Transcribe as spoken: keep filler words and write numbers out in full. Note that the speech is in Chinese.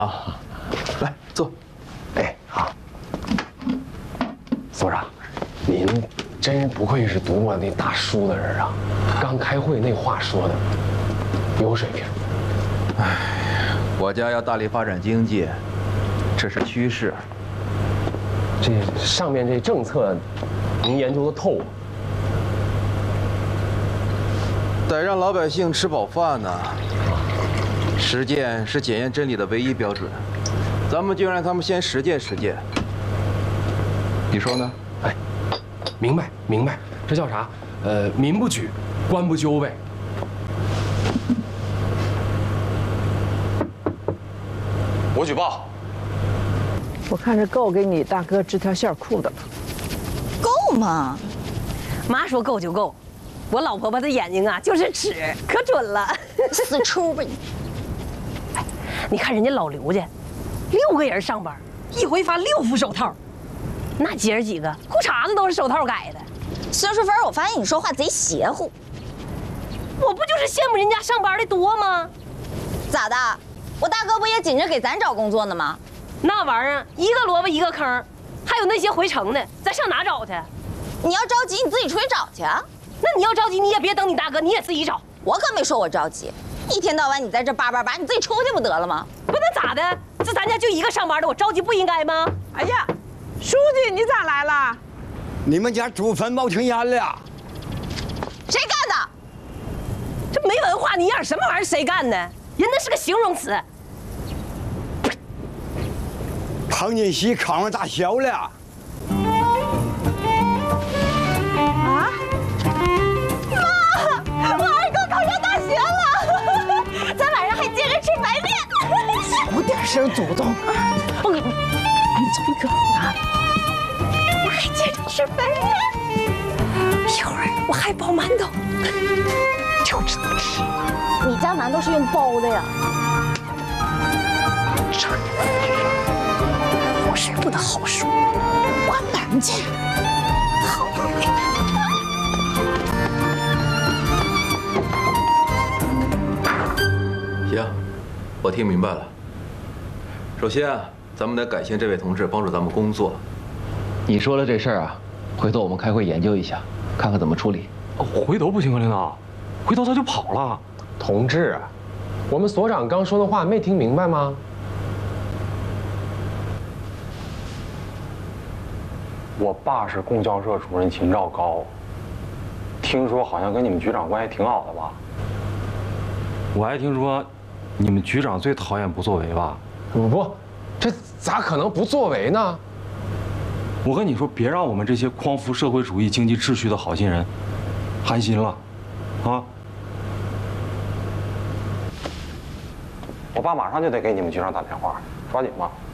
啊，来坐。哎，好。所长，您真不愧是读过那大书的人啊！刚开会那话说的有水平。 哎，国家要大力发展经济，这是趋势。 这上面这政策，您研究的透吗？ 得让老百姓吃饱饭呢。实践是检验真理的唯一标准，咱们就让他们先实践实践。你说呢？ 哎，明白明白，这叫啥？呃，民不举，官不究呗。我举报。 我看这够给你大哥织条线裤的了。 够吗？ 妈说够就够。我老婆婆的眼睛啊，就是尺，可准了。 死出吧你！ 哎，你看人家老刘家，六个人上班，一回发六副手套，那姐儿几个裤衩子都是手套改的。 孙淑芬，我发现你说话贼邪乎。 我不就是羡慕人家上班的多吗？ 咋的？我大哥不也紧着给咱找工作呢吗？ 那玩意儿一个萝卜一个坑，还有那些回城的，咱上哪找去？ 你要着急，你自己出去找去啊。 那你要着急，你也别等你大哥，你也自己找。 我可没说我着急，一天到晚你在这叭叭叭，你自己出去不得了吗？ 不，那咋的？这咱家就一个上班的，我着急不应该吗？ 哎呀，书记你咋来了？ 你们家祖坟冒青烟了？ 谁干的？ 这没文化泥样，什么玩意儿？谁干的？人那是个形容词。 彭锦熙考上大学了。 我二哥考上大学了，咱晚上还接着吃白面。 小点声，祖宗！ 我给你， 你走一个啊！ 我还接着吃白面，一会儿我还包馒头，就知道吃。 你家馒头是用包的呀？ 这我是不得好说，关门去。好。 行，我听明白了。首先啊，咱们得感谢这位同志帮助咱们工作。你说了这事儿啊，回头我们开会研究一下，看看怎么处理。 回头不行啊，领导，回头他就跑了。同志啊，我们所长刚说的话没听明白吗？我爸是供销社主任秦兆高，听说好像跟你们局长关系挺好的吧？我还听说，你们局长最讨厌不作为吧？不不，这咋可能不作为呢？我跟你说，别让我们这些匡扶社会主义经济秩序的好心人寒心了，啊！我爸马上就得给你们局长打电话，抓紧吧。